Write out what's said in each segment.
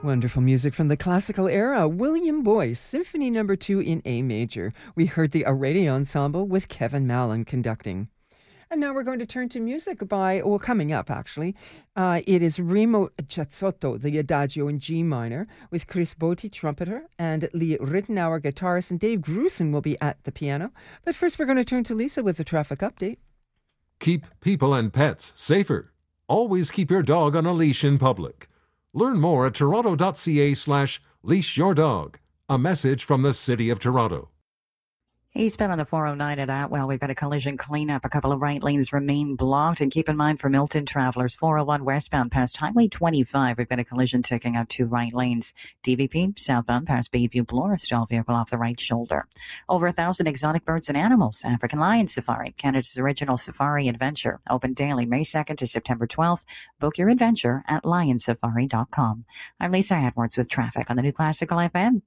Wonderful music from the classical era. William Boyce, Symphony No. 2 in A major. We heard the Aredi Ensemble with Kevin Mallon conducting. And now we're going to turn to music by, coming up actually. It is Remo Chazzotto, the Adagio in G minor, with Chris Botti, trumpeter, and Lee Rittenauer, guitarist, and Dave Grusin will be at the piano. But first we're going to turn to Lisa with the traffic update. Keep people and pets safer. Always keep your dog on a leash in public. Learn more at toronto.ca/leashyourdog. A message from the City of Toronto. Eastbound on the 409 at Atwell, we've got a collision cleanup. A couple of right lanes remain blocked. And keep in mind for Milton travelers, 401 westbound past Highway 25, we've got a collision taking out 2 right lanes. DVP southbound past Bayview Bloor, stall vehicle off the right shoulder. Over 1,000 exotic birds and animals. African Lion Safari, Canada's original safari adventure. Open daily May 2nd to September 12th. Book your adventure at lionsafari.com. I'm Lisa Edwards with traffic on the New Classical FM.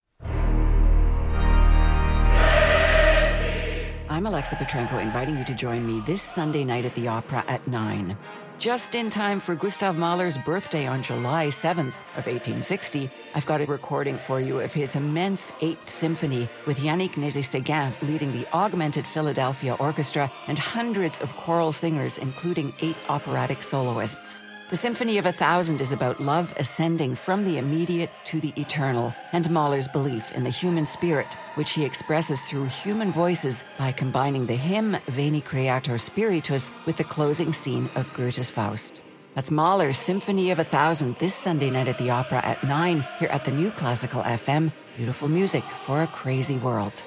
I'm Alexa Petrenko, inviting you to join me this Sunday night at the Opera at 9. Just in time for Gustav Mahler's birthday on July 7th of 1860, I've got a recording for you of his immense 8th Symphony with Yannick Nézet-Séguin leading the Augmented Philadelphia Orchestra and hundreds of choral singers, including 8 operatic soloists. The Symphony of 1,000 is about love ascending from the immediate to the eternal, and Mahler's belief in the human spirit, which he expresses through human voices by combining the hymn Veni Creator Spiritus with the closing scene of Goethe's Faust. That's Mahler's Symphony of 1,000 this Sunday night at the Opera at 9 here at the New Classical FM. Beautiful music for a crazy world.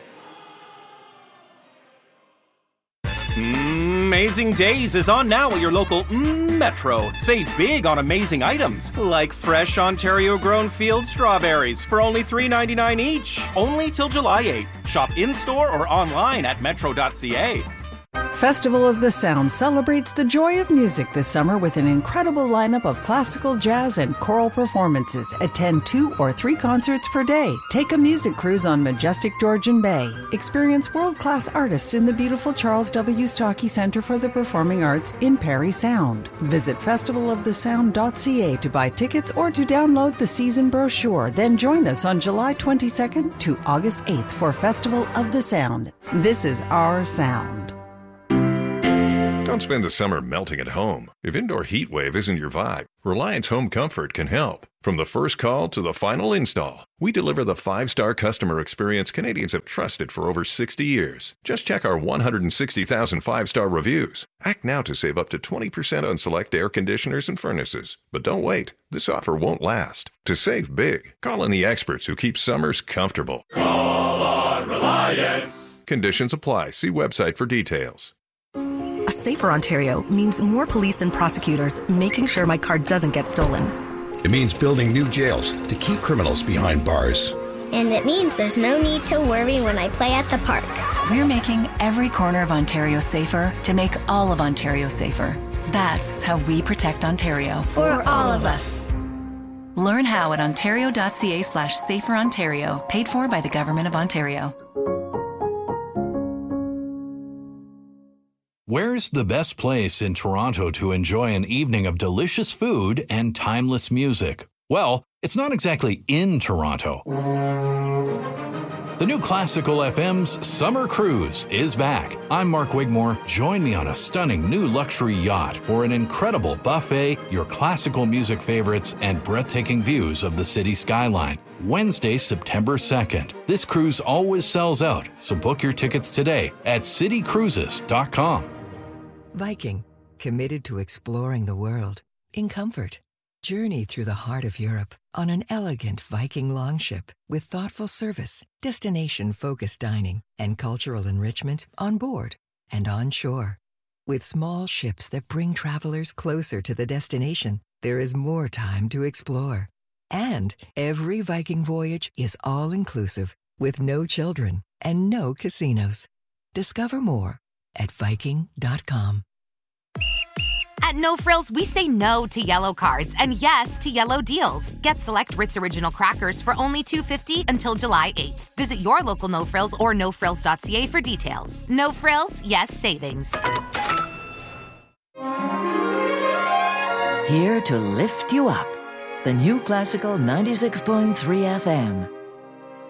Amazing Days is on now at your local Metro. Save big on amazing items, like fresh Ontario-grown field strawberries for only $3.99 each. Only till July 8th. Shop in-store or online at metro.ca. Festival of the Sound celebrates the joy of music this summer with an incredible lineup of classical, jazz, and choral performances. Attend 2 or 3 concerts per day. Take a music cruise on majestic Georgian Bay. Experience world-class artists in the beautiful Charles W. Stockey Centre for the Performing Arts in Parry Sound. Visit festivalofthesound.ca to buy tickets or to download the season brochure. Then join us on July 22nd to August 8th for Festival of the Sound. This is our sound. Don't spend the summer melting at home. If indoor heat wave isn't your vibe, Reliance Home Comfort can help. From the first call to the final install, we deliver the 5-star customer experience Canadians have trusted for over 60 years. Just check our 160,000 5-star reviews. Act now to save up to 20% on select air conditioners and furnaces. But don't wait. This offer won't last. To save big, call on the experts who keep summers comfortable. Call on Reliance. Conditions apply. See website for details. A safer Ontario means more police and prosecutors making sure my car doesn't get stolen. It means building new jails to keep criminals behind bars. And it means there's no need to worry when I play at the park. We're making every corner of Ontario safer to make all of Ontario safer. That's how we protect Ontario. For all of us. Learn how at ontario.ca/saferontario, paid for by the Government of Ontario. Where's the best place in Toronto to enjoy an evening of delicious food and timeless music? Well, it's not exactly in Toronto. The New Classical FM's Summer Cruise is back. I'm Mark Wigmore. Join me on a stunning new luxury yacht for an incredible buffet, your classical music favorites, and breathtaking views of the city skyline. Wednesday, September 2nd. This cruise always sells out, so book your tickets today at citycruises.com. Viking, committed to exploring the world in comfort. Journey through the heart of Europe on an elegant Viking longship with thoughtful service, destination-focused dining, and cultural enrichment on board and on shore. With small ships that bring travelers closer to the destination, there is more time to explore. And every Viking voyage is all-inclusive with no children and no casinos. Discover more at Viking.com. At No Frills, we say no to yellow cards and yes to yellow deals. Get select Ritz Original crackers for only $2.50 until July 8th. Visit your local No Frills or nofrills.ca for details. No Frills, yes savings. Here to lift you up. The new Classical 96.3 FM.